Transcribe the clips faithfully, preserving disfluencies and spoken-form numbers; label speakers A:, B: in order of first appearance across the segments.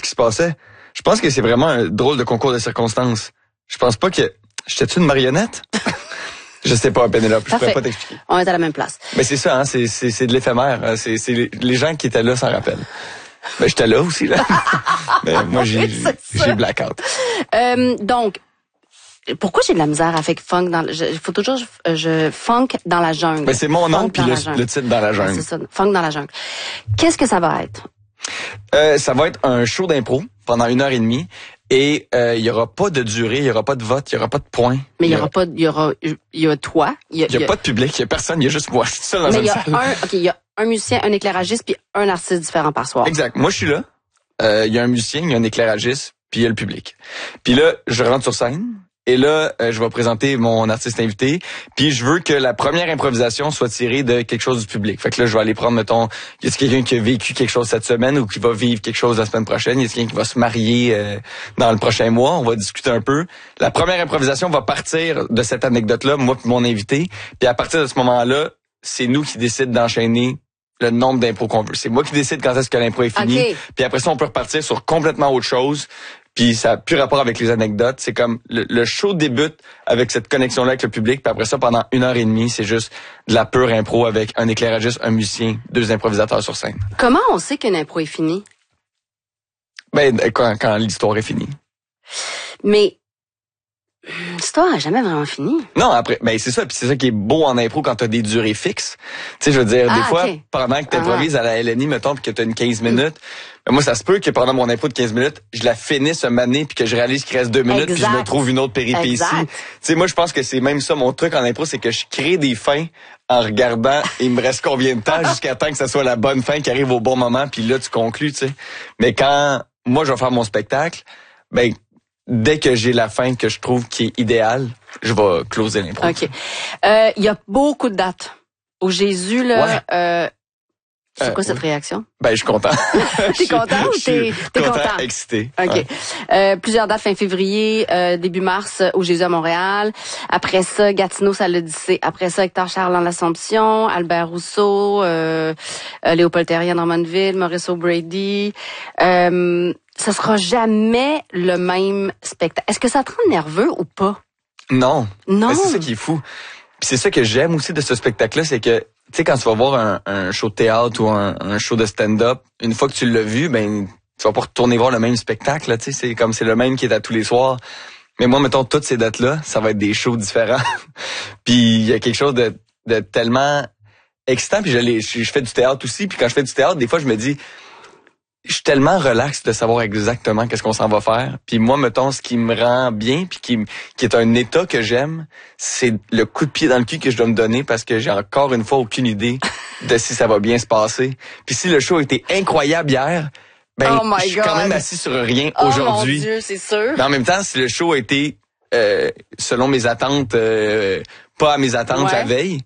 A: qui se passait. Je pense que c'est vraiment un drôle de concours de circonstances. Je pense pas que... J'étais-tu une marionnette? Je sais pas, Pénélope, je pourrais pas t'expliquer.
B: On est à la même place.
A: Mais c'est ça, hein, c'est, c'est, c'est de l'éphémère. C'est, c'est les, les gens qui étaient là s'en rappellent. Ben, j'étais là aussi, là. Mais moi, j'ai, j'ai blackout.
B: Euh, donc, pourquoi j'ai de la misère avec funk dans, il faut toujours, je, je, funk dans la jungle.
A: Ben, c'est mon nom, puis le, le titre dans la jungle.
B: Ouais, c'est ça, funk dans la jungle. Qu'est-ce que ça va être?
A: Euh, ça va être un show d'impro pendant une heure et demie. Et il euh, y aura pas de durée, il y aura pas de vote, il y aura pas de points.
B: Mais il y aura pas, il y aura, il y a toi.
A: Il y a, y a pas de public, il y a personne, il y a juste moi. Je suis seul dans
B: mais
A: une
B: y a
A: salle.
B: un, ok, il y a un musicien, un éclairagiste, puis un artiste différent par soir.
A: Exact. Moi, je suis là. Il euh, y a un musicien, il y a un éclairagiste, puis il y a le public. Puis là, je rentre sur scène. Et là, euh, je vais présenter mon artiste invité. Puis je veux que la première improvisation soit tirée de quelque chose du public. Fait que là, je vais aller prendre, mettons, y a-t-il quelqu'un qui a vécu quelque chose cette semaine ou qui va vivre quelque chose la semaine prochaine? Y a-t-il quelqu'un qui va se marier euh, dans le prochain mois? On va discuter un peu. La première improvisation va partir de cette anecdote-là, moi puis mon invité. Puis à partir de ce moment-là, c'est nous qui décidons d'enchaîner le nombre d'impros qu'on veut. C'est moi qui décide quand est-ce que l'impro est fini.
B: Okay.
A: Puis après ça, on peut repartir sur complètement autre chose. Puis ça n'a plus rapport avec les anecdotes. C'est comme le, le show débute avec cette connexion-là avec le public. Puis après ça, pendant une heure et demie, c'est juste de la pure impro avec un éclairagiste, un musicien, deux improvisateurs sur scène.
B: Comment on sait qu'une impro est finie?
A: Ben, quand, quand l'histoire est finie.
B: Mais l'histoire n'a jamais vraiment fini.
A: Non, après, ben c'est ça. Puis c'est ça qui est beau en impro quand t'as des durées fixes. Tu sais, je veux dire,
B: ah,
A: des fois,
B: okay.
A: pendant que t'improvises ah. à la L N I, mettons, puis que t'as une quinze minutes, ben moi, ça se peut que pendant mon impro de quinze minutes, je la finisse un mané puis que je réalise qu'il reste deux minutes puis je me trouve une autre péripétie. Tu sais, moi, je pense que c'est même ça, mon truc en impro, c'est que je crée des fins en regardant il me reste combien de temps jusqu'à temps que ça soit la bonne fin qui arrive au bon moment puis là, tu conclus, tu sais. Mais quand moi, je vais faire mon spectacle, ben dès que j'ai la fin que je trouve qui est idéale, je vais closer l'impro.
B: OK. Euh, il y a beaucoup de dates. Au Jésus, là,
A: ouais.
B: euh, c'est
A: euh,
B: quoi cette
A: oui.
B: réaction?
A: Ben, je suis content.
B: T'es content ou t'es, t'es
A: content,
B: content?
A: excité.
B: OK.
A: Ouais.
B: Euh, plusieurs dates fin février, euh, début mars, au Jésus à Montréal. Après ça, Gatineau, ça l'Odyssée. Après ça, Hector Charles en l'Assomption, Albert Rousseau, euh, euh, Léopold Terrien en Drummondville, Maurice O'Brady. Euh, ça sera jamais le même spectacle. Est-ce que ça te rend nerveux ou pas?
A: Non.
B: Non.
A: Ben, c'est ça qui est fou. Puis c'est ça que j'aime aussi de ce spectacle-là, c'est que, tu sais, quand tu vas voir un, un show de théâtre ou un, un show de stand-up, une fois que tu l'as vu, ben, tu vas pas retourner voir le même spectacle, là, tu sais, c'est comme c'est le même qui est à tous les soirs. Mais moi, mettons, toutes ces dates-là, ça va être des shows différents. Puis il y a quelque chose de, de tellement excitant, puis je, les, je, je fais du théâtre aussi, puis quand je fais du théâtre, des fois, je me dis, je suis tellement relax de savoir exactement qu'est-ce qu'on s'en va faire. Puis moi, mettons, ce qui me rend bien, puis qui, qui est un état que j'aime, c'est le coup de pied dans le cul que je dois me donner parce que j'ai encore une fois aucune idée de si ça va bien se passer. Puis si le show a été incroyable hier, ben
B: oh
A: je suis quand même assis sur rien
B: oh
A: aujourd'hui.
B: Mon Dieu, c'est sûr.
A: Mais en même temps, si le show a été euh, selon mes attentes, euh, pas à mes attentes
B: ouais.
A: la veille,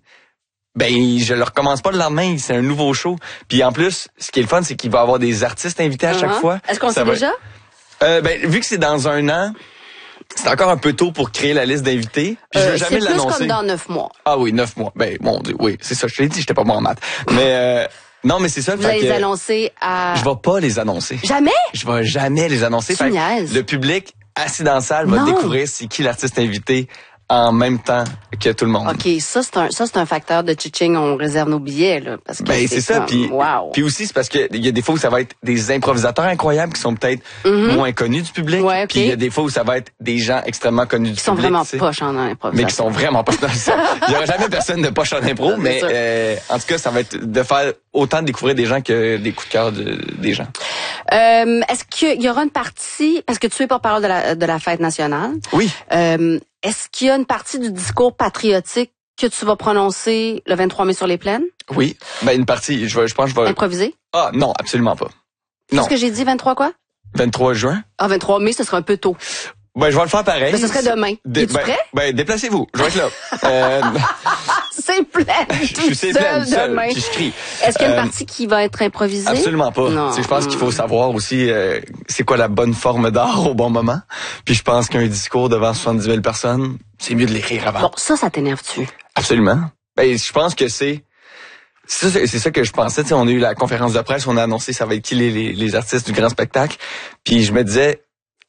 A: ben je le recommence pas le lendemain, c'est un nouveau show. Puis en plus, ce qui est le fun, c'est qu'il va y avoir des artistes invités à uh-huh. chaque fois.
B: Est-ce qu'on sait
A: va...
B: déjà?
A: Euh, ben vu que c'est dans un an, c'est encore un peu tôt pour créer la liste d'invités. Puis
B: euh,
A: je veux jamais l'annoncer.
B: C'est plus comme dans neuf mois.
A: Ah oui, neuf mois. Ben mon Dieu, oui, c'est ça. Je te l'ai dit, j'étais pas bon en maths. Mais euh, non, mais c'est ça.
B: Vous allez les annoncer à.
A: Je vais pas les annoncer.
B: Jamais?
A: Je vais jamais les annoncer.
B: Tu niaises.
A: Le public assis dans la salle va
B: non.
A: découvrir c'est qui l'artiste invité en même temps que tout le monde.
B: OK, ça c'est un ça c'est un facteur de chiching, on réserve nos billets là parce que
A: ben c'est, c'est ça puis
B: wow.
A: puis aussi c'est parce que il y a des fois où ça va être des improvisateurs incroyables qui sont peut-être
B: mm-hmm.
A: moins connus du public,
B: ouais, okay.
A: puis il y a des fois où ça va être des gens extrêmement connus
B: qui
A: du
B: sont
A: public,
B: vraiment
A: t'sais.
B: poches en improvisation.
A: Mais qui sont vraiment poches dans ça. Il y aura jamais personne de poche en impro, mais euh, en tout cas ça va être de faire autant découvrir des gens que des coups de cœur de, des gens.
B: Euh, est-ce qu'il y aura une partie, parce que tu es porte-parole de la, de la fête nationale.
A: Oui.
B: Euh, est-ce qu'il y a une partie du discours patriotique que tu vas prononcer le vingt-trois mai sur les plaines?
A: Oui. Ben, une partie, je vais, je pense que je vais...
B: Improviser?
A: Ah, non, absolument pas. Non.
B: Qu'est-ce que j'ai dit, vingt-trois quoi?
A: vingt-trois juin.
B: Ah, vingt-trois mai, ce sera un peu tôt.
A: Ben, je vais le faire pareil.
B: Mais ce serait demain. Dé- Es-tu
A: ben,
B: prêt?
A: Ben, déplacez-vous. Je vais être là. euh...
B: C'est plein.
A: Je suis plein seul. Puis je crie.
B: Est-ce qu'il y a une
A: euh,
B: partie qui va être improvisée?
A: Absolument pas. Je pense qu'il faut savoir aussi euh, c'est quoi la bonne forme d'art au bon moment. Puis je pense qu'un discours devant soixante-dix mille personnes, c'est mieux de l'écrire avant.
B: Bon, ça, ça t'énerve-tu?
A: Absolument. Ben, je pense que c'est C'est ça, c'est ça que je pensais. T'sais, on a eu la conférence de presse, on a annoncé ça va être qui les, les, les artistes du grand spectacle. Puis je me disais,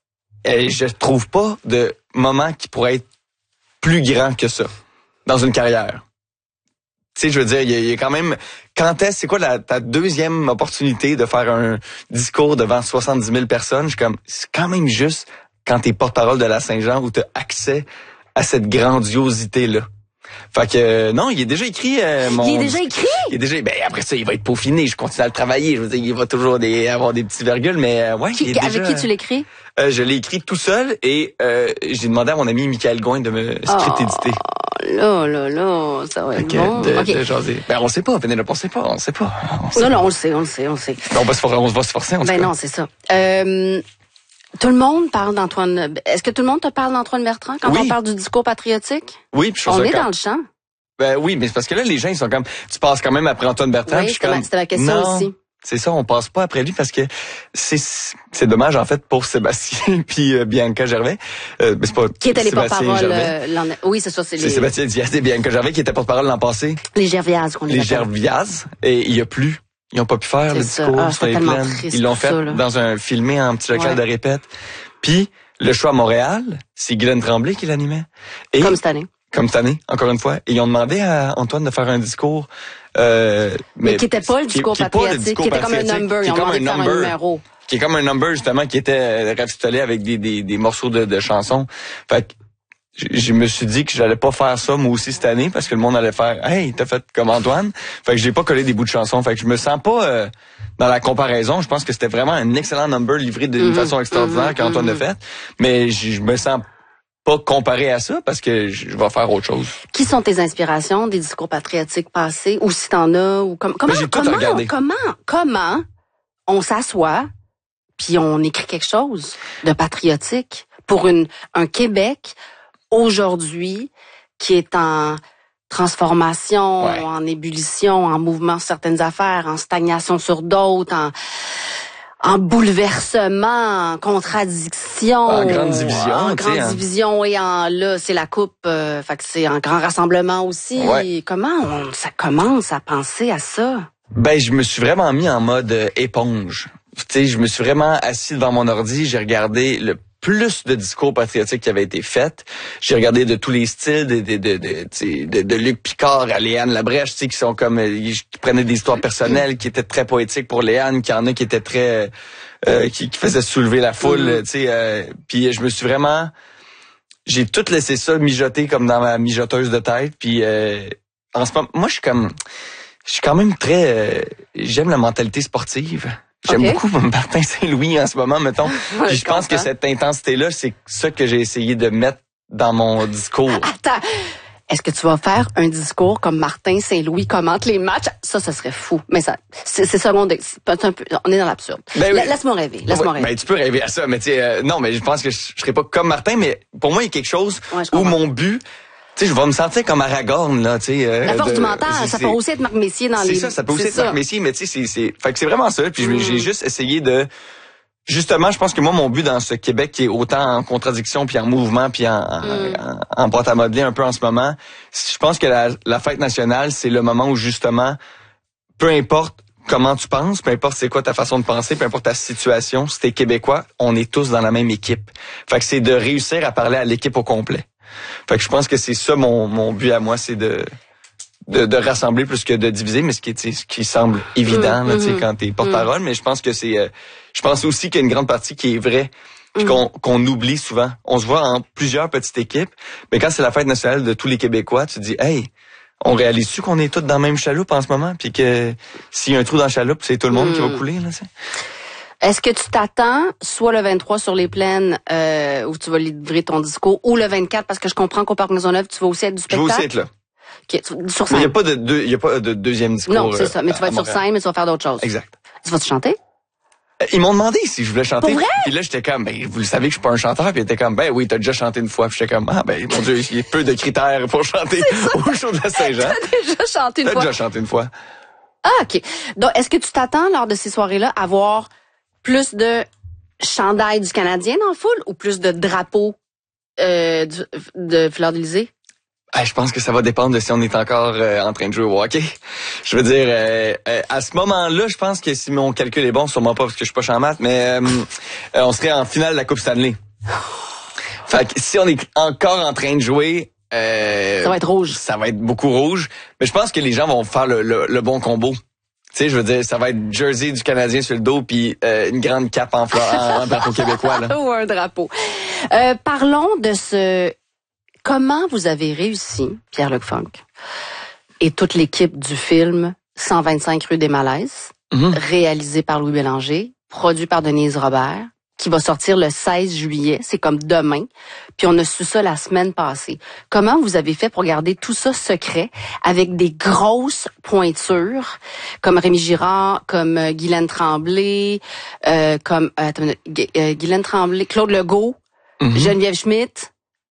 A: eh, je trouve pas de moment qui pourrait être plus grand que ça dans une carrière. Tu sais, je veux dire, il y, y a quand même... Quand est-ce, c'est quoi la, ta deuxième opportunité de faire un discours devant soixante-dix mille personnes? Je suis comme, c'est quand même juste quand t'es porte-parole de la Saint-Jean où t'as accès à cette grandiosité-là. Fait que euh, non, il est déjà écrit euh, mon
B: Il est déjà écrit.
A: Il est déjà ben après ça il va être peaufiné, je continue à le travailler, je veux dire il va toujours des, avoir des petits virgules mais euh, ouais,
B: qui,
A: il est
B: avec
A: déjà,
B: qui tu l'écris
A: euh, je l'ai écrit tout seul et euh, j'ai demandé à mon ami Michael Gouin de me script
B: oh,
A: éditer.
B: Là là là, ça va être
A: okay,
B: bon.
A: De,
B: okay.
A: de jaser. Ben on sait pas, Pénélope, on sait pas, on sait pas. On sait
B: non
A: pas.
B: non, on le sait, on le sait, on le sait.
A: On va se forcer, on va se forcer en tout
B: ben
A: cas.
B: non, c'est ça. Euh, Tout le monde parle d'Antoine. Est-ce que tout le monde te parle d'Antoine Bertrand quand
A: oui.
B: on parle du discours patriotique?
A: Oui, puis je
B: on
A: ça
B: est
A: quand...
B: dans le champ.
A: Ben oui, mais c'est parce que là les gens ils sont comme tu passes quand même après Antoine Bertrand.
B: Oui,
A: c'était comme...
B: ma question
A: non.
B: aussi.
A: C'est ça, on passe pas après lui parce que c'est c'est dommage en fait pour Sébastien puis euh, Bianca Gervais. Euh, mais c'est pas
B: qui étaient les porte-parole
A: euh,
B: oui, c'est ça, c'est les...
A: Sébastien Diaz et Bianca Gervais qui étaient porte-parole l'an passé.
B: Les Gerviaz qu'on les
A: Les Gerviaz et il y a plus, ils ont pas pu faire le
B: ça.
A: discours
B: Ah,
A: sur les plaines. Ils l'ont fait
B: ça,
A: dans un filmé en petit local
B: ouais.
A: de répète. Puis le show à Montréal, c'est Guylaine Tremblay qui l'animait. Et
B: comme cette année.
A: Comme cette année, encore une fois. Et ils ont demandé à Antoine de faire un discours... Euh,
B: mais, mais qui était pas le discours qui, patriotique, qui, qui était comme un number. Ils ont demandé de faire un numéro.
A: Qui est comme un number, justement, qui était rafistolé avec des, des, des morceaux de, de chansons. Fait que je, je me suis dit que j'allais pas faire ça, moi aussi, cette année, parce que le monde allait faire « Hey, t'as fait comme Antoine ». Fait que j'ai pas collé des bouts de chansons. Fait que je me sens pas... Euh, dans la comparaison, je pense que c'était vraiment un excellent number livré d'une mm-hmm, façon extraordinaire mm-hmm, qu'Antoine mm-hmm. a fait. Mais je, je me sens pas comparé à ça parce que je vais faire autre chose.
B: Qui sont tes inspirations des discours patriotiques passés ou si t'en as ou comme comment
A: j'ai tout
B: comment
A: regardé.
B: comment comment on s'assoit puis on écrit quelque chose de patriotique pour une un Québec aujourd'hui qui est en transformation,
A: ouais.
B: en ébullition, en mouvement sur certaines affaires, en stagnation sur d'autres, en en bouleversement, en contradiction,
A: en grande division,
B: en grande
A: hein.
B: division et en là c'est la coupe, euh, fait que c'est un grand rassemblement aussi.
A: Ouais.
B: Comment on, ça commence à penser à ça?
A: Ben je me suis vraiment mis en mode euh, éponge. Tu sais, je me suis vraiment assis devant mon ordi, j'ai regardé le plus de discours patriotiques qui avaient été faits. J'ai regardé de tous les styles, de, de, de, de, de, de Luc Picard à Léane Labrèche, tu sais, qui sont comme, qui prenaient des histoires personnelles, qui étaient très poétiques pour Léane, qu'il y en a qui étaient très, euh, qui, qui faisaient soulever la foule, mm-hmm. tu sais. Euh, puis je me suis vraiment, j'ai tout laissé ça mijoter comme dans ma mijoteuse de tête. Puis euh, en ce moment, moi je suis comme, je suis quand même très, euh, j'aime la mentalité sportive. J'aime
B: okay.
A: beaucoup Martin Saint-Louis en ce moment, mettons.
B: Ouais,
A: Puis je, je pense que cette intensité-là, c'est ça que j'ai essayé de mettre dans mon discours.
B: Attends, est-ce que tu vas faire un discours comme Martin Saint-Louis commente les matchs? Ça, ça serait fou. Mais ça, c'est, c'est secondaire. C'est un peu, on est dans l'absurde.
A: Ben oui.
B: Laisse-moi rêver. Laisse-moi
A: ouais,
B: rêver.
A: Ben, tu peux rêver à ça, mais tu sais, euh, non, mais je pense que je, je serais pas comme Martin, mais pour moi, il y a quelque chose
B: ouais,
A: où mon but, tu sais, je vais me sentir comme Aragorn, là, tu sais. Euh,
B: la force
A: de,
B: du mental, ça peut aussi être Marc Messier dans les...
A: C'est ça, ça peut aussi être
B: ça.
A: Marc Messier, mais tu sais, c'est, c'est, fait que c'est vraiment ça. Puis mm. j'ai juste essayé de, justement, je pense que moi, mon but dans ce Québec qui est autant en contradiction, puis en mouvement, puis en, mm. en, en boîte à modeler un peu en ce moment, je pense que la, la fête nationale, c'est le moment où, justement, peu importe comment tu penses, peu importe c'est quoi ta façon de penser, peu importe ta situation, si t'es Québécois, on est tous dans la même équipe. Fait que c'est de réussir à parler à l'équipe au complet. Fait que je pense que c'est ça mon, mon but à moi, c'est de, de, de rassembler plus que de diviser, mais ce qui, ce qui semble évident, là,
B: mm-hmm.
A: quand t'es porte-parole, mm. mais je pense que c'est, euh, je pense aussi qu'il y a une grande partie qui est vraie, puis mm. qu'on, qu'on oublie souvent. On se voit en plusieurs petites équipes, mais quand c'est la fête nationale de tous les Québécois, tu te dis, hey, on réalise-tu qu'on est tous dans la même chaloupe en ce moment, puis que s'il y a un trou dans la chaloupe, c'est tout le monde mm. qui va couler, là, t'sais.
B: Est-ce que tu t'attends soit le vingt-trois sur les plaines euh, où tu vas livrer ton discours ou le vingt-quatre parce que je comprends qu'au Parc Maisonneuve tu vas aussi être du spectacle?
A: Je vais aussi être là.
B: Okay, sur scène.
A: Mais il y a pas de deux, il y a pas de deuxième discours.
B: Non, c'est ça, mais tu vas être sur scène mais tu vas faire d'autres choses.
A: Exact.
B: Tu vas-tu chanter?
A: Ils m'ont demandé si je voulais chanter.
B: Pour vrai?
A: Puis là, j'étais comme, ben, vous le savez que je suis pas un chanteur. Puis ils étaient comme, ben oui, t'as déjà chanté une fois. Puis j'étais comme, ah ben, mon Dieu, il y a peu de critères pour chanter au show de la Saint-Jean.
B: T'as déjà chanté une
A: t'as
B: fois?
A: T'as déjà chanté une fois.
B: Ah, OK. Donc, est-ce que tu t'attends, lors de ces soirées-là, à voir plus de chandail du Canadien dans la foule ou plus de drapeaux euh, du, de Fleur-d'Élysée?
A: Ah, je pense que ça va dépendre de si on est encore euh, en train de jouer au hockey. Je veux dire, euh, euh, à ce moment-là, je pense que si mon calcul est bon, sûrement pas parce que je suis pas en maths, mais euh, euh, on serait en finale de la Coupe Stanley. Fait que si on est encore en train de jouer... Euh,
B: ça va être rouge.
A: Ça va être beaucoup rouge. Mais je pense que les gens vont faire le, le, le bon combo. Tu sais, je veux dire, ça va être jersey du Canadien sur le dos puis euh, une grande cape en fleurs, en, en drapeau québécois. Là.
B: Ou un drapeau. Euh, parlons de ce... Comment vous avez réussi, Pierre-Luc Funk, et toute l'équipe du film cent vingt-cinq rue des Malaises, mm-hmm. réalisé par Louis Bélanger, produit par Denise Robert, qui va sortir le seize juillet, c'est comme demain, puis on a su ça la semaine passée. Comment vous avez fait pour garder tout ça secret, avec des grosses pointures, comme Rémi Girard, comme euh, Guylaine Tremblay, euh, comme euh, attends, euh, Guylaine Tremblay, Claude Legault, mm-hmm. Geneviève Schmidt,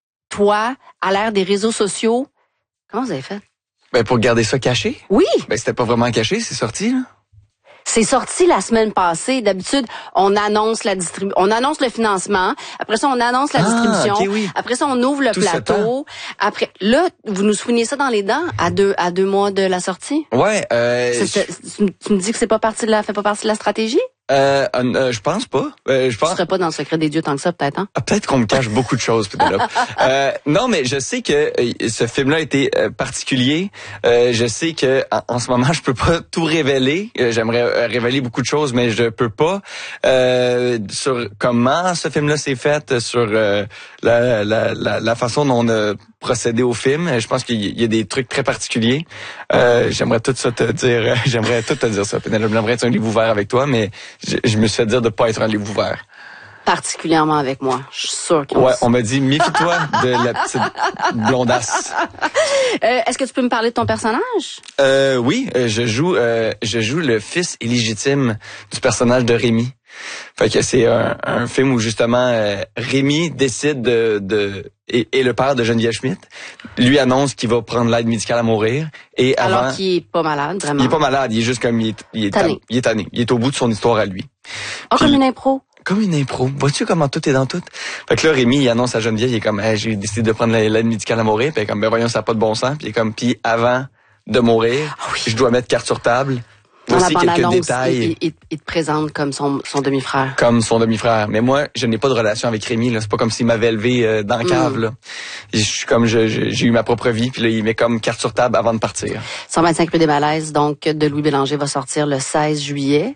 B: toi, à l'ère des réseaux sociaux, comment vous avez fait?
A: Ben, pour garder ça caché?
B: Oui.
A: Ben, c'était pas vraiment caché, c'est sorti, là.
B: C'est sorti la semaine passée. D'habitude, on annonce la distribu- on annonce le financement. Après ça, on annonce la
A: ah,
B: distribution.
A: Okay, oui.
B: Après ça, on ouvre le
A: Tout
B: plateau. Après, là, vous nous souvenez ça dans les dents à deux, à deux mois de la sortie?
A: Ouais, euh.
B: C'est, c'est, tu, tu me dis que c'est pas partie de la, fait pas partie de la stratégie?
A: Euh, euh, je pense pas. Euh, je pense.
B: Tu serais pas dans le secret des dieux tant que ça, peut-être, hein?
A: Ah, peut-être qu'on me cache beaucoup de choses, Pénélope. euh, non, mais je sais que euh, ce film-là a été euh, particulier. Euh, je sais que en, en ce moment, je peux pas tout révéler. Euh, j'aimerais euh, révéler beaucoup de choses, mais je peux pas. Euh, sur comment ce film-là s'est fait, sur euh, la, la, la, la façon dont on a procédé au film. Je pense qu'il y a des trucs très particuliers. Euh, j'aimerais tout ça te dire. J'aimerais tout te dire ça, Pénélope. J'aimerais être un livre ouvert avec toi, mais je, je me suis fait dire de pas être un livre ouvert.
B: Particulièrement avec moi, je suis sûre qu'on...
A: Ouais, on m'a dit, méfie-toi de la petite blondasse.
B: Euh, est-ce que tu peux me parler de ton personnage?
A: Euh, oui, je joue, euh, je joue le fils illégitime du personnage de Rémi. Fait que c'est un, un film où justement euh, Rémi décide de, de et, et le père de Geneviève Schmidt lui annonce qu'il va prendre l'aide médicale à mourir et avant,
B: alors qu'il est pas malade vraiment.
A: Il est pas malade, il est juste comme il est, il est tanné. Il est tanné. Il est au bout de son histoire à lui.
B: Oh, comme une impro.
A: Comme une impro. Vois-tu comment tout est dans tout? Fait que là, Rémi, il annonce à Geneviève, il est comme, hey, j'ai décidé de prendre l'aide médicale à mourir. Puis il est comme, ben voyons, ça n'a pas de bon sens. Puis il est comme, puis avant de mourir, oh oui. je dois mettre carte sur table.
B: Dans
A: Voici
B: la
A: quelques
B: annonce,
A: détails.
B: Il, il, il te présente comme son, son demi-frère.
A: Comme son demi-frère. Mais moi, je n'ai pas de relation avec Rémi. Là. C'est pas comme s'il m'avait élevé euh, dans la cave. Mm. Là. Je suis comme, je, je, j'ai eu ma propre vie. Puis là, il met comme carte sur table avant de partir.
B: cent vingt-cinq rue des Malaises, donc, de Louis Bélanger va sortir le seize juillet.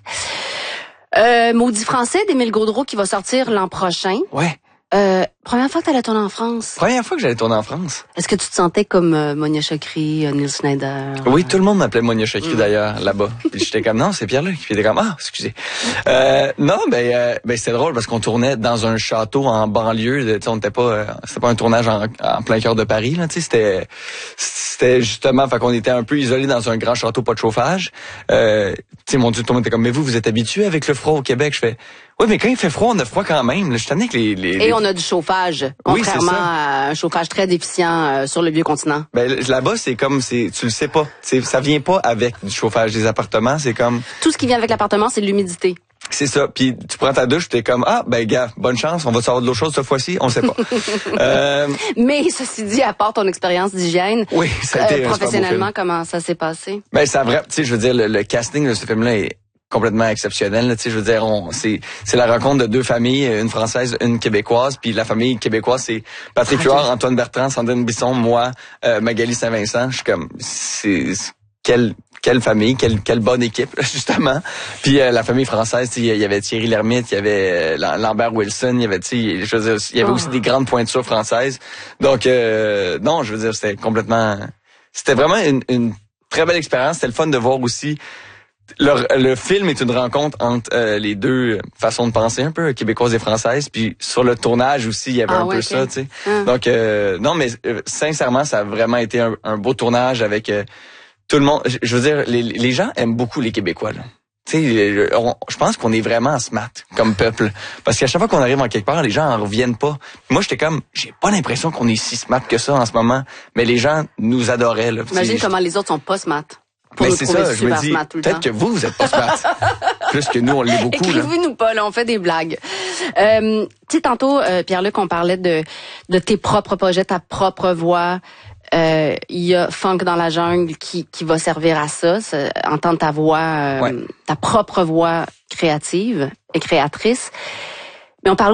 B: Euh, Maudit français d'Émile Gaudreau qui va sortir l'an prochain.
A: Ouais.
B: Euh, première fois que tu allais tourner en France.
A: Première fois que j'allais tourner en France.
B: Est-ce que tu te sentais comme euh, Monia Chokri, euh, Neil Snyder?
A: Oui, tout le monde m'appelait Monia Chokri mm. d'ailleurs, là-bas. Puis j'étais comme, non, c'est Pierre-Luc. Puis il était comme, ah, excusez. Euh, non, ben, euh, ben c'était drôle parce qu'on tournait dans un château en banlieue. On n'était pas, euh, c'était pas un tournage en, en plein cœur de Paris, là. Tu sais, c'était, c'était justement, fait qu'on était un peu isolés dans un grand château, pas de chauffage. Euh, tu sais, mon Dieu, tout le monde était comme, mais vous, vous êtes habitué avec le froid au Québec? Je fais, oui, mais quand il fait froid, on a froid quand même. Là, je t'en ai que les, les,
B: Et
A: les...
B: on a du chauffage, contrairement oui, à un chauffage très déficient euh, sur le vieux continent.
A: Ben là-bas, c'est comme, c'est, tu le sais pas. C'est, ça vient pas avec du chauffage des appartements. C'est comme
B: tout ce qui vient avec l'appartement, c'est l'humidité.
A: C'est ça. Puis tu prends ta douche, t'es comme ah ben gars, bonne chance, on va savoir de l'eau chaude cette fois-ci, on sait pas. euh...
B: Mais ceci dit, à part ton expérience d'hygiène,
A: oui, ça a été
B: euh, professionnellement, comment ça s'est passé?
A: Ben ça vrai, tu sais, je veux dire le, le casting de ce film-là est complètement exceptionnel. Tu sais, je veux dire, on, c'est, c'est la rencontre de deux familles, une française, une québécoise. Puis la famille québécoise, c'est Patrick Huard, Antoine Bertrand, Sandrine Bisson, moi, euh, Magali Saint-Vincent. Je suis comme, c'est quelle quelle famille, quelle quelle bonne équipe justement. Puis euh, la famille française, il y avait Thierry Lhermitte, il y avait euh, Lambert Wilson, il y avait, tu sais, je veux dire, il y avait oh. aussi des grandes pointures françaises. Donc euh, non, je veux dire, c'était complètement, c'était vraiment une, une très belle expérience. C'était le fun de voir aussi. Le, le film est une rencontre entre euh, les deux façons de penser un peu, québécoise et française. Puis sur le tournage aussi, il y avait ah, un ouais, peu okay. ça, tu sais. Hum. Donc euh, non, mais euh, sincèrement, ça a vraiment été un, un beau tournage avec euh, tout le monde. Je, je veux dire, les, les gens aiment beaucoup les Québécois, là. Tu sais, je pense qu'on est vraiment smart comme peuple. Parce qu'à chaque fois qu'on arrive en quelque part, les gens en reviennent pas. Moi, j'étais comme, j'ai pas l'impression qu'on est si smart que ça en ce moment. Mais les gens nous adoraient, là.
B: Imagine comment les autres sont pas smart. Pour
A: mais
B: nous
A: c'est ça, je me dis, peut-être que vous, vous êtes pas smart. Plus que nous, on l'est beaucoup.
B: Écrivez-nous pas, là, on fait des blagues. Euh, tu sais, tantôt, euh, Pierre-Luc, on parlait de, de tes propres projets, ta propre voix. Euh, il y a Funk dans la jungle qui, qui va servir à ça, ça entendre ta voix, euh,
A: ouais.
B: ta propre voix créative et créatrice. Mais on parle